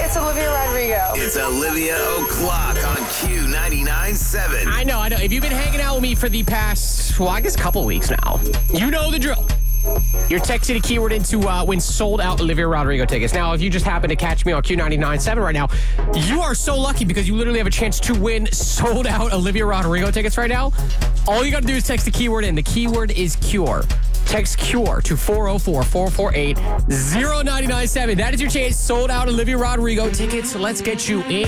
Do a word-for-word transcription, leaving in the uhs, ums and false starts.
it's Olivia Rodrigo. It's Olivia O'Clock on Q ninety-nine point seven. I know, I know. If you've been hanging out with me for the past, well, I guess a couple weeks now, you know the drill. You're texting a keyword into uh, win sold out Olivia Rodrigo tickets. Now, if you just happen to catch me on Q ninety-nine point seven right now, you are so lucky because you literally have a chance to win sold out Olivia Rodrigo tickets right now. All you got to do is text the keyword in. The keyword is Cure. Text Cure to four oh four, four four eight, oh nine nine seven. That is your chance. Sold out Olivia Rodrigo tickets. Let's get you in.